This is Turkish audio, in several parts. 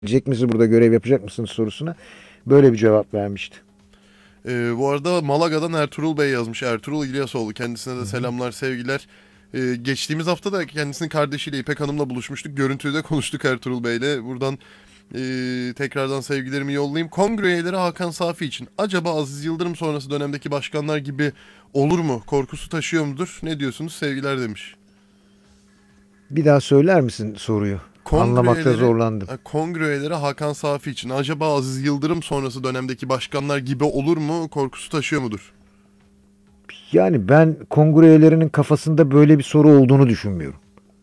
Gelecek misin burada görev yapacak mısın sorusuna böyle bir cevap vermişti. Bu arada Malaga'dan Ertuğrul Bey yazmış. Ertuğrul İlyasoğlu. Kendisine de selamlar, sevgiler. Geçtiğimiz hafta da kendisinin kardeşiyle İpek Hanım'la buluşmuştuk. Görüntüde de konuştuk Ertuğrul Bey'le. Buradan tekrardan sevgilerimi yollayayım. Kongre üyeleri Hakan Safi için acaba Aziz Yıldırım sonrası dönemdeki başkanlar gibi olur mu? Korkusu taşıyor mudur? Ne diyorsunuz? Sevgiler demiş. Bir daha söyler misin soruyu? Anlamakta zorlandım. Kongre üyeleri Hakan Safi için acaba Aziz Yıldırım sonrası dönemdeki başkanlar gibi olur mu? Korkusu taşıyor mudur? Yani ben kongre üyelerinin kafasında böyle bir soru olduğunu düşünmüyorum.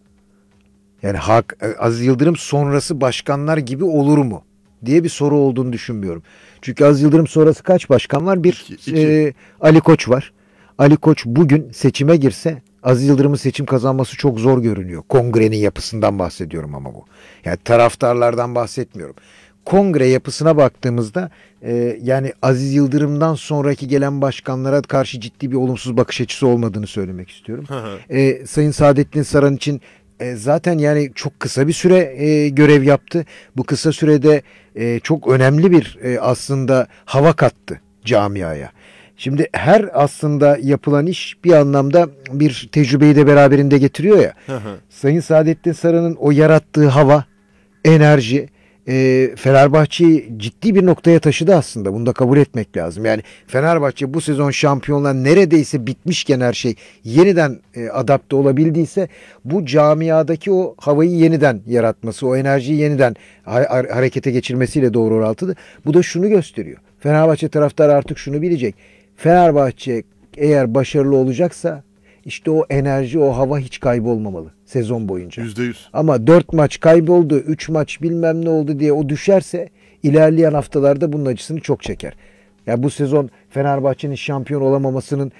Yani Aziz Yıldırım sonrası başkanlar gibi olur mu diye bir soru olduğunu düşünmüyorum. Çünkü Aziz Yıldırım sonrası kaç başkan var? İki. Ali Koç var. Ali Koç bugün seçime girse Aziz Yıldırım'ın seçim kazanması çok zor görünüyor. Kongrenin yapısından bahsediyorum ama bu. Yani taraftarlardan bahsetmiyorum. Kongre yapısına baktığımızda yani Aziz Yıldırım'dan sonraki gelen başkanlara karşı ciddi bir olumsuz bakış açısı olmadığını söylemek istiyorum. Sayın Saadettin Saran için zaten yani çok kısa bir süre görev yaptı. Bu kısa sürede çok önemli bir aslında hava kattı camiaya. Şimdi her aslında yapılan iş bir anlamda bir tecrübeyi de beraberinde getiriyor ya. Sayın Saadettin Saran'ın o yarattığı hava, enerji Fenerbahçe'yi ciddi bir noktaya taşıdı aslında. Bunu da kabul etmek lazım. Yani Fenerbahçe bu sezon şampiyonluğa neredeyse bitmişken her şey yeniden adapte olabildiyse bu camiadaki o havayı yeniden yaratması, o enerjiyi yeniden harekete geçirmesiyle doğru orantılı. Bu da şunu gösteriyor. Fenerbahçe taraftarı artık şunu bilecek. Fenerbahçe eğer başarılı olacaksa işte o enerji, o hava hiç kaybolmamalı sezon boyunca. %100. Ama 4 maç kayboldu, 3 maç bilmem ne oldu diye o düşerse ilerleyen haftalarda bunun acısını çok çeker. Ya bu sezon Fenerbahçe'nin şampiyon olamamasının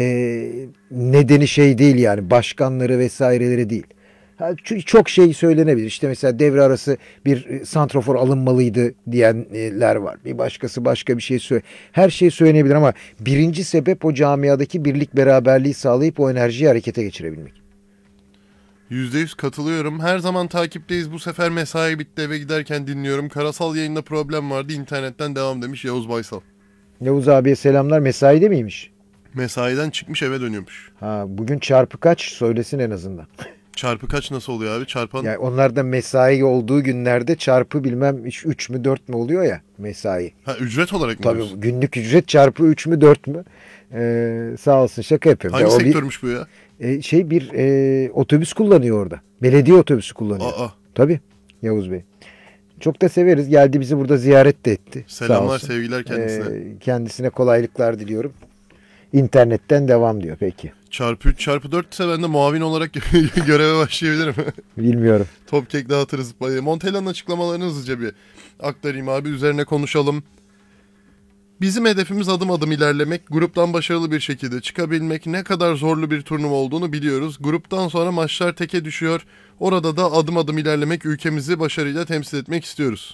nedeni şey değil yani başkanları vesaireleri değil. Çok şey söylenebilir. İşte mesela devre arası bir santrafor alınmalıydı diyenler var. Bir başkası başka bir şey söyle. Her şey söylenebilir ama birinci sebep o camiadaki birlik beraberliği sağlayıp o enerjiyi harekete geçirebilmek. %100 katılıyorum. Her zaman takipteyiz. Bu sefer mesai bitti, eve giderken dinliyorum. Karasal yayında problem vardı. İnternetten devam demiş Yavuz Baysal. Yavuz abiye selamlar. Mesaide miymiş? Mesaiden çıkmış, eve dönüyormuş. Bugün çarpı kaç söylesin en azından. Çarpı kaç nasıl oluyor abi? Çarpan Yani onlar da mesai olduğu günlerde çarpı bilmem 3 mü 4 mü oluyor ya mesai. ücret olarak mı Tabii diyorsun? günlük ücret çarpı 3 mü 4 mü? Sağ olsun şaka yapıyorum. Hangi Ya, sektörmüş bu ya? Otobüs kullanıyor orada. Belediye otobüsü kullanıyor. Aa. Tabii Yavuz Bey. Çok da severiz. Geldi bizi burada ziyaret de etti. Selamlar, sevgiler kendisine. Kendisine kolaylıklar diliyorum. İnternetten devam diyor peki. Çarpı 3 çarpı 4 ise ben de muavin olarak göreve başlayabilirim. Bilmiyorum. Top kek dağıtırız. Montella'nın açıklamalarını hızlıca bir aktarayım abi. Üzerine konuşalım. Bizim hedefimiz adım adım ilerlemek, gruptan başarılı bir şekilde çıkabilmek. Ne kadar zorlu bir turnuva olduğunu biliyoruz. Gruptan sonra maçlar teke düşüyor. Orada da adım adım ilerlemek, ülkemizi başarıyla temsil etmek istiyoruz.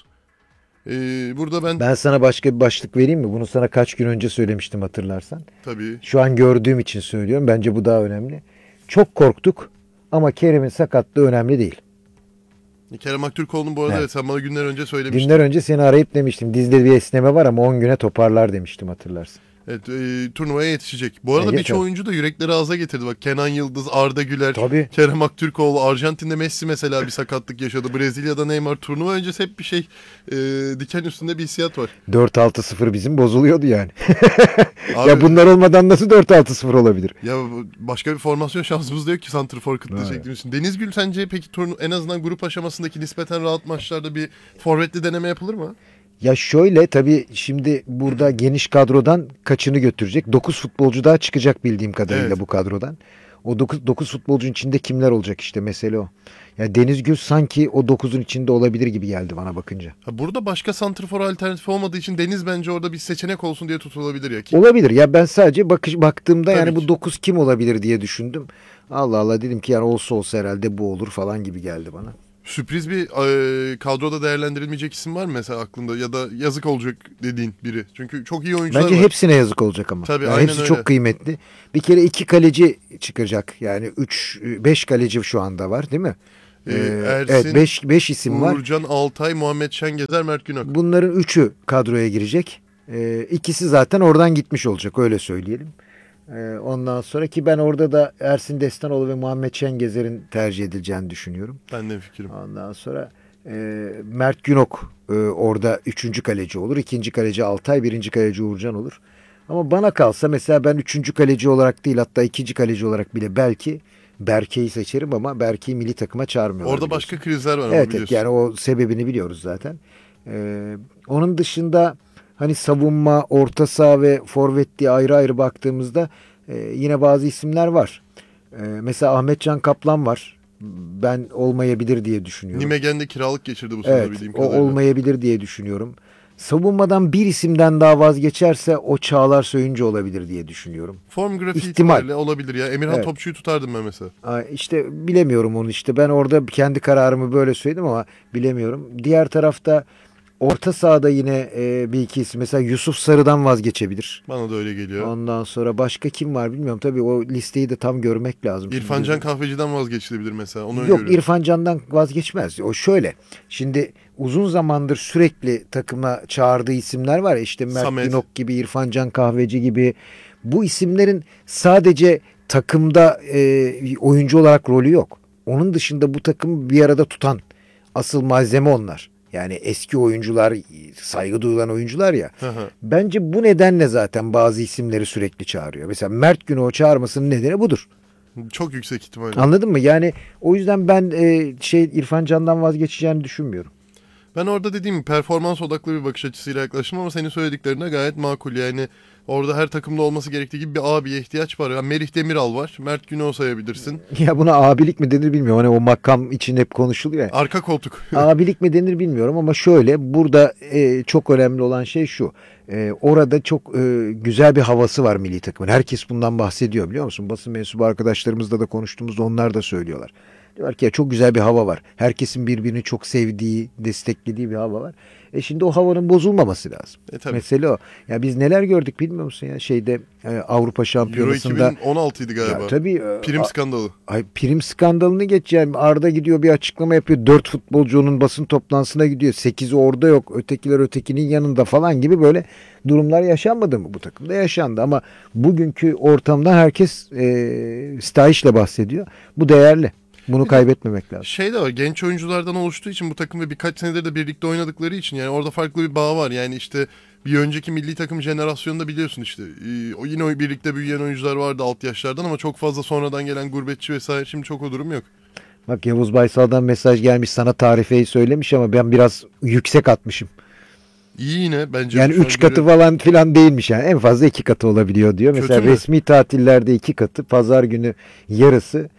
Burada Ben sana başka bir başlık vereyim mi? Bunu sana kaç gün önce söylemiştim hatırlarsan. Tabii. Şu an gördüğüm için söylüyorum. Bence bu daha önemli. Çok korktuk ama Kerem'in sakatlığı önemli değil. Kerem Aktürkoğlu'nun bu arada Evet. sen bana günler önce söylemiştin. Günler önce seni arayıp demiştim. Dizde bir esneme var ama 10 güne toparlar demiştim hatırlarsın. Evet, turnuvaya yetişecek. Bu arada birçok oyuncu da yürekleri ağza getirdi. Bak Kenan Yıldız, Arda Güler, Tabii. Kerem Aktürkoğlu, Arjantin'de Messi mesela bir sakatlık yaşadı. Brezilya'da Neymar. Turnuva öncesi hep bir şey diken üstünde bir hissiyat var. 4-6-0 bizim bozuluyordu yani. Abi, ya bunlar olmadan nasıl 4-6-0 olabilir? Ya başka bir formasyon şansımız da yok ki santrfor kıtlığı çektiğimiz için. Denizgül sence peki en azından grup aşamasındaki nispeten rahat maçlarda bir forvetli deneme yapılır mı? Ya şöyle tabii şimdi burada geniş kadrodan kaçını götürecek? 9 futbolcu daha çıkacak bildiğim kadarıyla Evet. bu kadrodan. O 9 futbolcunun içinde kimler olacak işte mesele o. Ya Denizgül sanki o 9'un içinde olabilir gibi geldi bana bakınca. Burada başka santrfor alternatifi olmadığı için Deniz bence orada bir seçenek olsun diye tutulabilir ya. Ki... Olabilir ya ben sadece baktığımda Tabii yani ki. bu 9 kim olabilir diye düşündüm. Allah Allah dedim ki yani olsa herhalde bu olur falan gibi geldi bana. Sürpriz bir kadroda değerlendirilmeyecek isim var mı mesela aklında ya da yazık olacak dediğin biri? Çünkü çok iyi oyuncular Bence var. hepsine yazık olacak ama. Tabii, Yani aynen hepsi öyle. çok kıymetli. Bir kere 2 kaleci çıkacak. Yani 5 kaleci şu anda var değil mi? Ersin, Evet, 5 isim var. Uğurcan, Altay, Muhammed Şengezer, Mert Günok. Bunların 3'ü kadroya girecek. İkisi zaten oradan gitmiş olacak, öyle söyleyelim. Ondan sonra ki ben orada da Ersin Destanoğlu ve Muhammed Şengezer'in tercih edileceğini düşünüyorum. Ben de fikrim. Ondan sonra Mert Günok orada 3. kaleci olur. 2. kaleci Altay, 1. kaleci Uğurcan olur. Ama bana kalsa mesela ben 3. kaleci olarak değil, hatta 2. kaleci olarak bile belki Berke'yi seçerim ama Berke'yi milli takıma çağırmıyorlar. Orada biliyorsun. başka krizler var ama Evet, biliyorsun. yani o sebebini biliyoruz zaten. Onun dışında hani savunma, orta saha ve forvet diye ayrı ayrı baktığımızda yine bazı isimler var. Mesela Ahmetcan Kaplan var. Ben olmayabilir diye düşünüyorum. Nimegen'de kiralık geçirdi bu sene Evet, bildiğim o kadarıyla. olmayabilir diye düşünüyorum. Savunmadan bir isimden daha vazgeçerse o Çağlar Söyüncü olabilir diye düşünüyorum. Form grafiği İhtimal. itibariyle olabilir ya. Emirhan Evet. Topçu'yu tutardım ben mesela. İşte bilemiyorum onu işte. Ben orada kendi kararımı böyle söyledim ama bilemiyorum. Diğer tarafta orta sahada yine bir iki isim. Mesela Yusuf Sarı'dan vazgeçebilir. Bana da öyle geliyor. Ondan sonra başka kim var bilmiyorum. Tabii o listeyi de tam görmek lazım. İrfan Can Kahveci'den vazgeçilebilir mesela. Onu Yok, öngörüyorum. İrfan Can'dan vazgeçmez. O şöyle. Şimdi uzun zamandır sürekli takıma çağırdığı isimler var ya, işte Mert Samet. Günok gibi, İrfan Can Kahveci gibi. Bu isimlerin sadece takımda oyuncu olarak rolü yok. Onun dışında bu takımı bir arada tutan asıl malzeme onlar. Yani eski oyuncular, saygı duyulan oyuncular ya. Hı hı. Bence bu nedenle zaten bazı isimleri sürekli çağırıyor. Mesela Mert Günok'u çağırmasının nedeni budur. Çok yüksek ihtimalle. Anladın mı? Yani o yüzden ben İrfan Can'dan vazgeçeceğini düşünmüyorum. Ben orada dediğim gibi performans odaklı bir bakış açısıyla yaklaştım ama senin söylediklerine gayet makul. Yani orada her takımda olması gerektiği gibi bir abiye ihtiyaç var. Yani Merih Demiral var. Mert Günok'u sayabilirsin. Ya buna abilik mi denir bilmiyorum. Hani o makam için hep konuşuluyor ya. Arka koltuk. Abilik mi denir bilmiyorum ama şöyle, burada çok önemli olan şey şu. Orada çok güzel bir havası var milli takımın. Herkes bundan bahsediyor, biliyor musun? Basın mensubu arkadaşlarımızla da konuştuğumuzda onlar da söylüyorlar. Diyorlar ki ya çok güzel bir hava var. Herkesin birbirini çok sevdiği, desteklediği bir hava var. Şimdi o havanın bozulmaması lazım. Tabii. Mesele o. Ya biz neler gördük bilmiyor musun ya, şeyde Avrupa Euro Şampiyonası'nda. 2016 idi galiba. Ya tabii. Prim skandalı. Prim skandalını geç yani. Arda gidiyor bir açıklama yapıyor. 4 futbolcu onun basın toplantısına gidiyor. 8'i orada yok. Ötekiler ötekinin yanında falan gibi böyle durumlar yaşanmadı mı bu takımda? Yaşandı ama bugünkü ortamda herkes Stahiş'le bahsediyor. Bu değerli. Bunu kaybetmemek lazım. Şey de var, genç oyunculardan oluştuğu için bu takım ve birkaç senedir de birlikte oynadıkları için yani orada farklı bir bağ var. Yani işte bir önceki milli takım jenerasyonunda biliyorsun işte yine o birlikte büyüyen oyuncular vardı alt yaşlardan ama çok fazla sonradan gelen gurbetçi vesaire, şimdi çok o durum yok. Bak, Yavuz Baysal'dan mesaj gelmiş, sana tarifeyi söylemiş ama ben biraz yüksek atmışım. İyi yine bence. Yani şu an 3 katı görüyorum. falan filan değilmiş yani. En fazla 2 katı olabiliyor diyor. Kötü Mesela mü? resmi tatillerde 2 katı, pazar günü yarısı,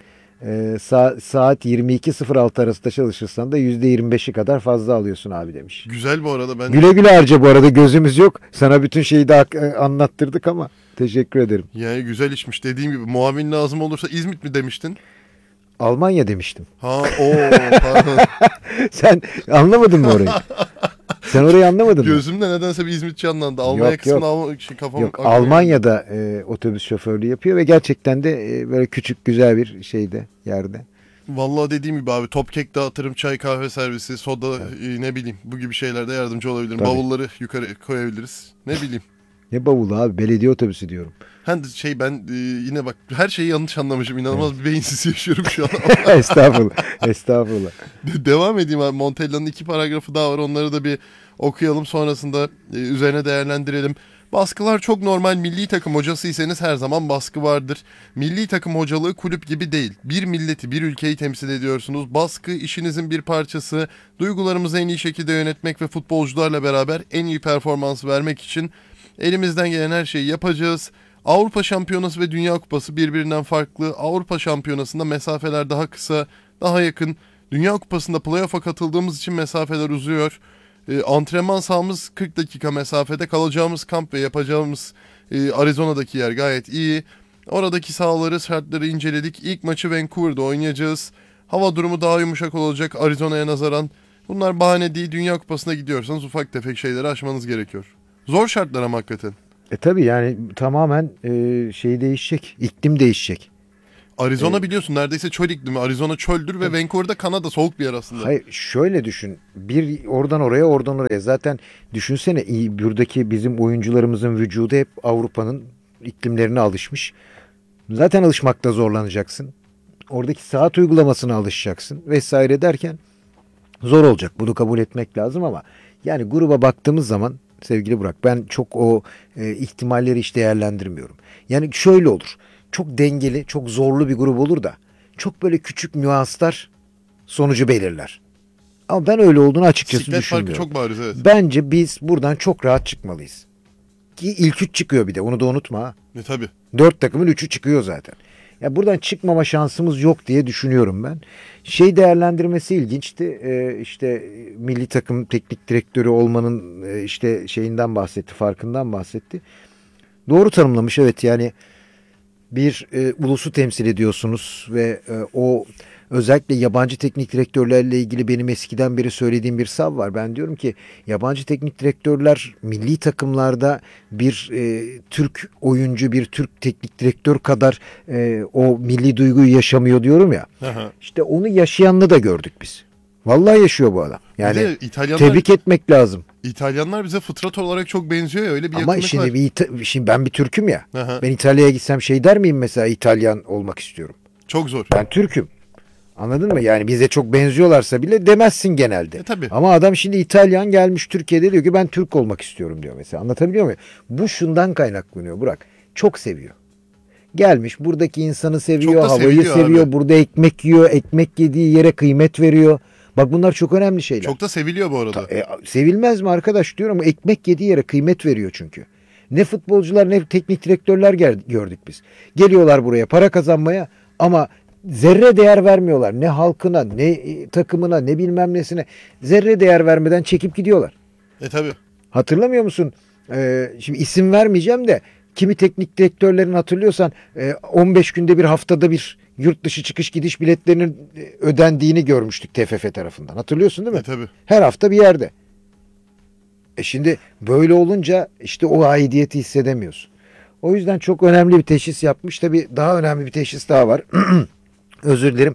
saat 22.06 arasında çalışırsan da %25'i kadar fazla alıyorsun abi demiş. Güzel bu arada, ben Güle güle harca, bu arada gözümüz yok. Sana bütün şeyi de anlattırdık ama teşekkür ederim. yani güzel işmiş dediğim gibi. Muavin lazım olursa İzmit mi demiştin? Almanya demiştim. Ha o pardon. Sen anlamadın mı orayı? Sen orayı anlamadın mı? Gözümde nedense bir İzmit canlandı. Almanya Yok, kısmını yok. kafam Yok, aklıma Almanya'da otobüs şoförlüğü yapıyor ve gerçekten de böyle küçük güzel bir şeyde, yerde. Vallahi dediğim gibi abi, top kek dağıtırım, çay kahve servisi, soda, ne bileyim bu gibi şeylerde yardımcı olabilirim. Tabii. Bavulları yukarı koyabiliriz. Ne bileyim. Ne bavulu abi, belediye otobüsü diyorum. Hem de ben yine bak her şeyi yanlış anlamışım. İnanılmaz bir beyinsiz yaşıyorum şu an. Estağfurullah. Estağfurullah. Devam edeyim abi. Montella'nın 2 paragrafı daha var. Onları da bir okuyalım. Sonrasında üzerine değerlendirelim. Baskılar çok normal. Milli takım hocasıysanız her zaman baskı vardır. Milli takım hocalığı kulüp gibi değil. Bir milleti, bir ülkeyi temsil ediyorsunuz. Baskı işinizin bir parçası. Duygularımızı en iyi şekilde yönetmek ve futbolcularla beraber en iyi performans vermek için elimizden gelen her şeyi yapacağız. Avrupa Şampiyonası ve Dünya Kupası birbirinden farklı. Avrupa Şampiyonası'nda mesafeler daha kısa, daha yakın. Dünya Kupası'nda playoff'a katıldığımız için mesafeler uzuyor. Antrenman sahamız 40 dakika mesafede. Kalacağımız kamp ve yapacağımız Arizona'daki yer gayet iyi. Oradaki sahaları, şartları inceledik. İlk maçı Vancouver'da oynayacağız. Hava durumu daha yumuşak olacak Arizona'ya nazaran. Bunlar bahane değil. Dünya Kupası'na gidiyorsanız ufak tefek şeyleri aşmanız gerekiyor. Zor şartlar ama hakikaten. Tabii yani tamamen şey değişecek. İklim değişecek. Arizona biliyorsun neredeyse çöl iklimi. Arizona çöldür ve Vancouver'da Kanada soğuk bir yer aslında. Hayır, şöyle düşün. Bir oradan oraya, oradan oraya. Zaten düşünsene, buradaki bizim oyuncularımızın vücudu hep Avrupa'nın iklimlerine alışmış. Zaten alışmakta zorlanacaksın. Oradaki saat uygulamasına alışacaksın vesaire derken zor olacak. Bunu kabul etmek lazım ama yani gruba baktığımız zaman sevgili Burak, ben çok o ihtimalleri hiç değerlendirmiyorum. Yani şöyle olur. Çok dengeli, çok zorlu bir grup olur da çok böyle küçük nüanslar sonucu belirler. Ama ben öyle olduğunu açıkçası Siklet farkı düşünmüyorum. çok bariz, evet. Bence biz buradan çok rahat çıkmalıyız. Ki ilk 3 çıkıyor bir de, onu da unutma ha. Tabii. 4 takımın 3'ü çıkıyor zaten. Ya buradan çıkmama şansımız yok diye düşünüyorum ben. Şey değerlendirmesi ilginçti. İşte milli takım teknik direktörü olmanın işte şeyinden bahsetti, farkından bahsetti. Doğru tanımlamış, evet. Yani bir ulusu temsil ediyorsunuz ve o özellikle yabancı teknik direktörlerle ilgili benim eskiden beri söylediğim bir sav var. Ben diyorum ki yabancı teknik direktörler milli takımlarda bir Türk oyuncu, bir Türk teknik direktör kadar o milli duyguyu yaşamıyor diyorum ya. Aha. İşte onu yaşayanını da gördük biz. Vallahi yaşıyor bu adam. Bir Yani de İtalyanlar, tebrik etmek lazım. İtalyanlar bize fıtrat olarak çok benziyor ya, öyle bir Ama yakınlık var. şimdi ben bir Türk'üm ya. Aha. Ben İtalya'ya gitsem şey der miyim mesela, İtalyan olmak istiyorum. Çok zor. Ben Türk'üm. Anladın mı? Yani bize çok benziyorlarsa bile demezsin genelde. Tabii. Ama adam şimdi İtalyan gelmiş Türkiye'de diyor ki ben Türk olmak istiyorum diyor mesela. Anlatabiliyor muyum? Bu şundan kaynaklanıyor Burak. Çok seviyor. Gelmiş buradaki insanı seviyor, Çok da havayı seviliyor seviyor. abi. Burada ekmek yiyor, ekmek yediği yere kıymet veriyor. Bak bunlar çok önemli şeyler. Çok da seviliyor bu arada. Sevilmez mi arkadaş diyorum, ekmek yediği yere kıymet veriyor çünkü. Ne futbolcular ne teknik direktörler gördük biz. Geliyorlar buraya para kazanmaya ama zerre değer vermiyorlar. Ne halkına, ne takımına, ne bilmem nesine. Zerre değer vermeden çekip gidiyorlar. Tabii. Hatırlamıyor musun? Şimdi isim vermeyeceğim de kimi teknik direktörlerin hatırlıyorsan 15 günde bir, haftada bir yurt dışı çıkış gidiş biletlerinin ödendiğini görmüştük TFF tarafından. Hatırlıyorsun değil mi? Tabii. Her hafta bir yerde. Şimdi böyle olunca işte o aidiyeti hissedemiyorsun. O yüzden çok önemli bir teşhis yapmış. Tabii daha önemli bir teşhis daha var. Özür dilerim.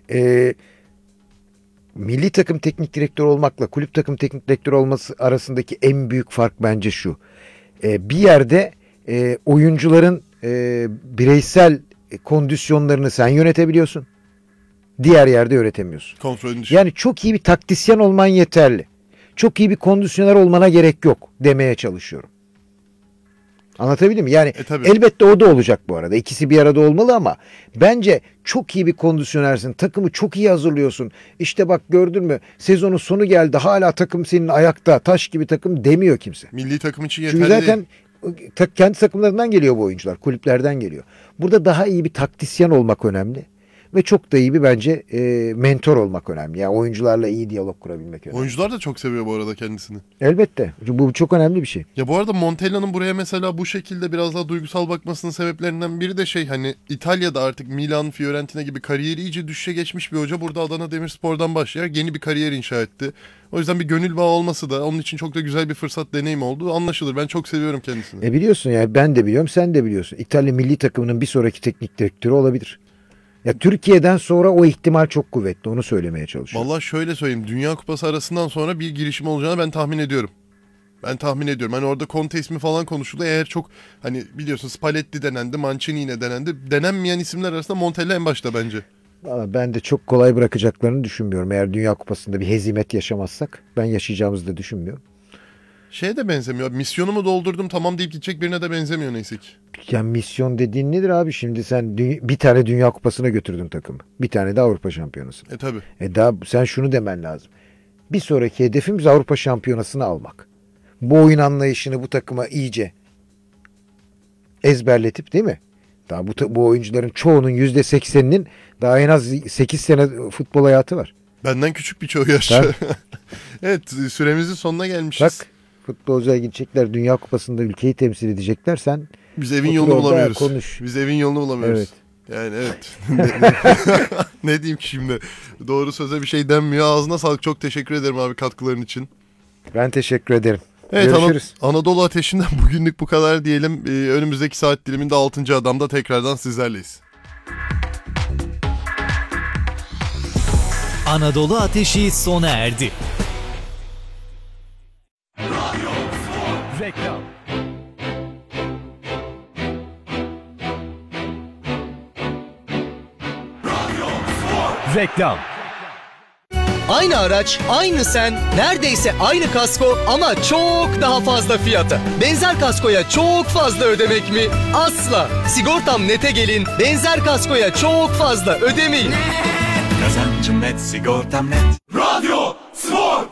Milli takım teknik direktörü olmakla kulüp takım teknik direktörü olması arasındaki en büyük fark bence şu. Bir yerde oyuncuların bireysel kondisyonlarını sen yönetebiliyorsun. Diğer yerde yönetemiyorsun. Kontrolün dışı. Yani çok iyi bir taktisyen olman yeterli. Çok iyi bir kondisyoner olmana gerek yok demeye çalışıyorum. Anlatabildim mi? Yani Tabii. elbette o da olacak bu arada. İkisi bir arada olmalı ama bence çok iyi bir kondisyonersin. Takımı çok iyi hazırlıyorsun. İşte bak gördün mü? Sezonun sonu geldi. Hala takım senin ayakta. Taş gibi takım demiyor kimse. Milli takım için yeterli Çünkü zaten değil. kendi takımlarından geliyor bu oyuncular. Kulüplerden geliyor. Burada daha iyi bir taktisyen olmak önemli. Ve çok da iyi bir bence mentor olmak önemli. Yani oyuncularla iyi diyalog kurabilmek önemli. Oyuncular da çok seviyor bu arada kendisini. Elbette. Bu çok önemli bir şey. Ya bu arada Montella'nın buraya mesela bu şekilde biraz daha duygusal bakmasının sebeplerinden biri de şey, hani İtalya'da artık Milan, Fiorentina gibi kariyeri iyice düşüşe geçmiş bir hoca burada Adana Demirspor'dan başlayarak yeni bir kariyer inşa etti. O yüzden bir gönül bağı olması da onun için çok da güzel bir fırsat, deneyim oldu. Anlaşılır. Ben çok seviyorum kendisini. Biliyorsun yani, ben de biliyorum, sen de biliyorsun. İtalya milli takımının bir sonraki teknik direktörü olabilir. Ya Türkiye'den sonra o ihtimal çok kuvvetli. Onu söylemeye çalışıyorum. Vallahi şöyle söyleyeyim. Dünya Kupası arasından sonra bir girişim olacağını ben tahmin ediyorum. Hani orada Conte ismi falan konuşuldu. Eğer çok hani biliyorsun Spalletti denendi, Mancini yine denendi. Denenmeyen isimler arasında Montella en başta bence. Vallahi ben de çok kolay bırakacaklarını düşünmüyorum. Eğer Dünya Kupası'nda bir hezimet yaşamazsak, ben yaşayacağımızı da düşünmüyorum. Şeye de benzemiyor. Misyonumu doldurdum tamam deyip gidecek birine de benzemiyor neyse ki. Yani misyon dediğin nedir abi? Şimdi sen bir tane Dünya Kupası'na götürdün takımı. Bir tane de Avrupa Şampiyonası. Tabii. Daha sen şunu demen lazım. Bir sonraki hedefimiz Avrupa Şampiyonası'nı almak. Bu oyun anlayışını bu takıma iyice ezberletip, değil mi? Daha bu oyuncuların çoğunun %80'inin daha en az 8 sene futbol hayatı var. Benden küçük bir çoğu yaşta. Evet, süremizin sonuna gelmişiz. Bak, futbolcular gidecekler, Dünya Kupası'nda ülkeyi temsil edecekler. Sen Biz evin yolunu bulamıyoruz. Konuş. Biz evin yolunu bulamıyoruz. Evet. Yani evet. Ne diyeyim ki şimdi? Doğru söze bir şey denmiyor. Ağzına sağlık. Çok teşekkür ederim abi katkıların için. Ben teşekkür ederim. Evet, Görüşürüz. Anadolu Ateşi'nden bugünlük bu kadar diyelim. Önümüzdeki saat diliminde 6. Adam'da tekrardan sizlerleyiz. Anadolu Ateşi sona erdi. Reklam. Reklam. Aynı araç, aynı sen, neredeyse aynı kasko ama çok daha fazla fiyata. Benzer kaskoya çok fazla ödemek mi? Asla. Sigortam Net'e gelin, benzer kaskoya çok fazla ödemeyin. Kazancım net, sigortam net. Radyo Spor.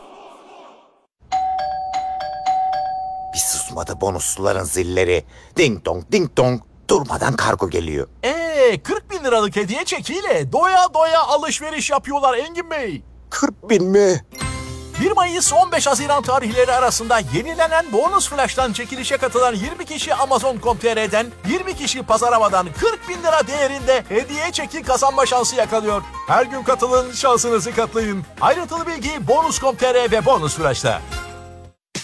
Bir susmadı bonusluların zilleri. Ding dong ding dong. Durmadan kargo geliyor. 40 bin liralık hediye çekiyle doya doya alışveriş yapıyorlar Engin Bey. 40 bin mi? 1 Mayıs 15 Haziran tarihleri arasında yenilenen bonus flash'tan çekilişe katılan 20 kişi Amazon.com.tr'den 20 kişi Pazaramadan 40 bin lira değerinde hediye çeki kazanma şansı yakalıyor. Her gün katılın, şansınızı katlayın. Ayrıntılı bilgi Bonus.com.tr ve Bonus Flash'ta.